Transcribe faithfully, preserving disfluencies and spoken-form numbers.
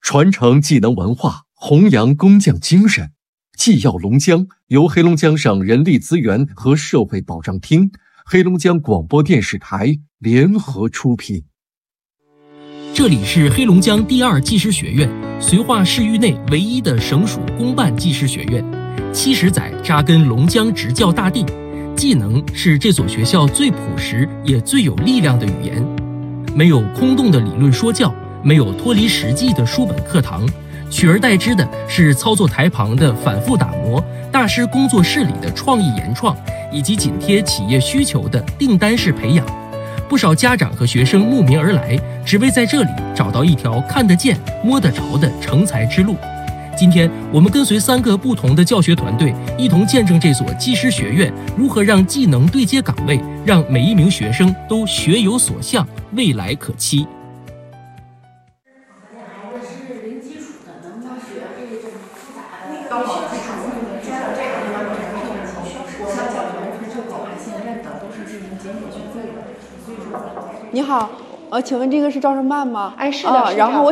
传承技能文化，弘扬工匠精神。技耀龙江由黑龙江省人力资源和社会保障厅、黑龙江广播电视台联合出品。 这里是黑龙江第二技师学院，绥化市域内唯一的省属公办技师学院。七十载扎根龙江职教大地，技能是这所学校最朴实也最有力量的语言。没有空洞的理论说教，没有脱离实际的书本课堂，取而代之的是操作台旁的反复打磨，大师工作室里的创意研创，以及紧贴企业需求的订单式培养。不少家长和学生慕名而来，只为在这里找到一条看得见、摸得着的成才之路。今天，我们跟随三个不同的教学团队，一同见证这所技师学院如何让技能对接岗位，让每一名学生都学有所向，未来可期。 你好，呃，请问这个是招生办吗？ 哎，是的， 呃、然后我。